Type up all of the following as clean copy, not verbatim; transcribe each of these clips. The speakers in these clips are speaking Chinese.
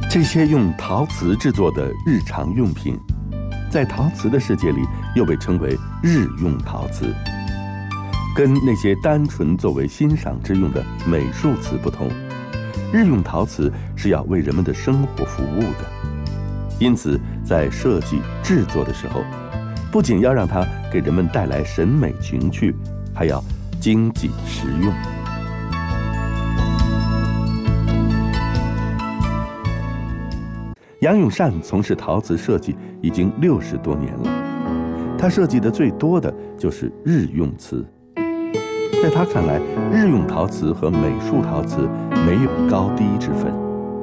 这些用陶瓷制作的日常用品，在陶瓷的世界里又被称为日用陶瓷。跟那些单纯作为欣赏之用的美术瓷不同，日用陶瓷是要为人们的生活服务的。因此，在设计制作的时候，不仅要让它给人们带来审美情趣，还要经济实用。杨永善从事陶瓷设计已经60多年了，他设计的最多的就是日用瓷。在他看来，日用陶瓷和美术陶瓷没有高低之分。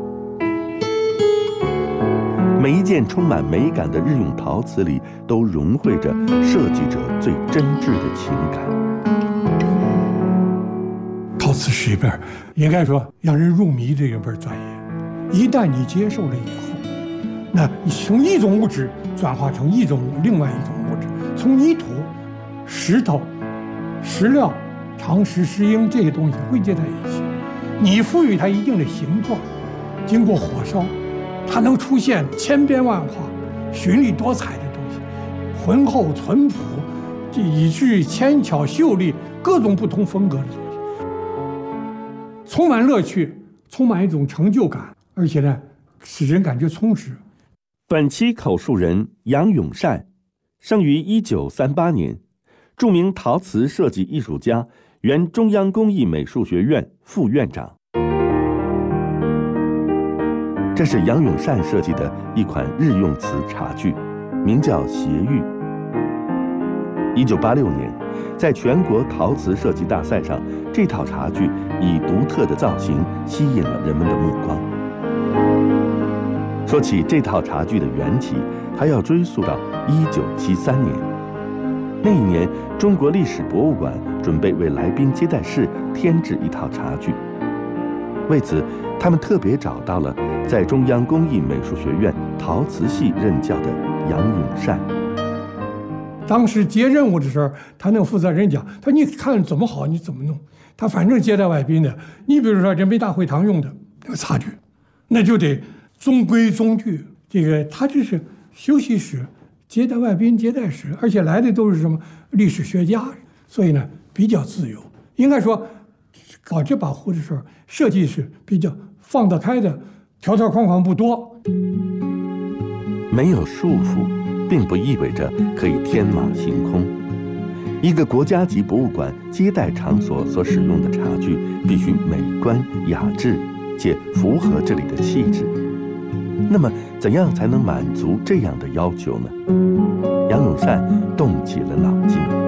每一件充满美感的日用陶瓷里，都融汇着设计者最真挚的情感。 陶瓷是一门应该说让人入迷的一门专业，一旦你接受了以后，那你从一种物质转化成另外一种物质，从泥土、石头、石料、长石、石英这些东西汇集在一起，你赋予它一定的形状，经过火烧，它能出现千变万化、绚丽多彩的东西，浑厚淳朴，以至于纤巧秀丽，各种不同风格的东西，充满乐趣，充满一种成就感，而且呢，使人感觉充实。 本期口述人杨永善，生于1938年，著名陶瓷设计艺术家，原中央工艺美术学院副院长。这是杨永善设计的一款日用瓷茶具，名叫斜玉。1986年，在全国陶瓷设计大赛上，这套茶具以独特的造型吸引了人们的目光。说起这套茶具的缘起，还要追溯到1973年。那一年，中国历史博物馆准备为来宾接待室添置一套茶具，为此，他们特别找到了在中央工艺美术学院陶瓷系任教的杨永善。 当时接任务的时候，他那个负责人讲：“他说你看怎么好，你怎么弄。他反正接待外宾的，你比如说人民大会堂用的那个茶具，那就得中规中矩。这个他这是休息室、接待外宾接待室，而且来的都是什么历史学家，所以呢比较自由。应该说，搞这把壶的时候，设计是比较放得开的，条条框框不多， 没有束缚。”并不意味着可以天马行空。一个国家级博物馆接待场所所使用的茶具必须美观雅致，且符合这里的气质。那么，怎样才能满足这样的要求呢？杨永善动起了脑筋。